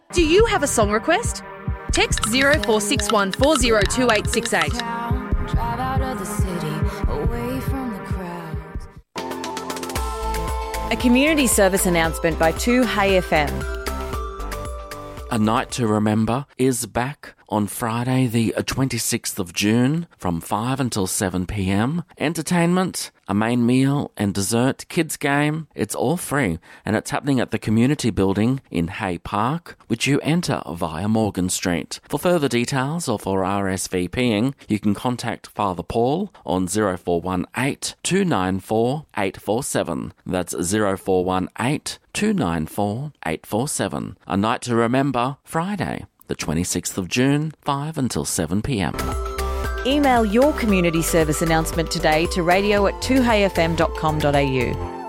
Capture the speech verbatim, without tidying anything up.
Do you have a song request? Text zero four six one four zero two eight six eight. Drive out of the city, away from the crowds. A community service announcement by two Hey F M. A Night to Remember is back on Friday the twenty-sixth of June from five until seven p.m. Entertainment, a main meal and dessert, kids game, it's all free and it's happening at the community building in Hay Park, which you enter via Morgan Street. For further details or for R S V P ing, you can contact Father Paul on zero four one eight two nine four eight four seven. That's zero four one eight two nine four eight four seven. A Night to Remember, Friday, the twenty-sixth of June, five until seven p.m. Email your community service announcement today to radio at two hey f m dot com dot a u.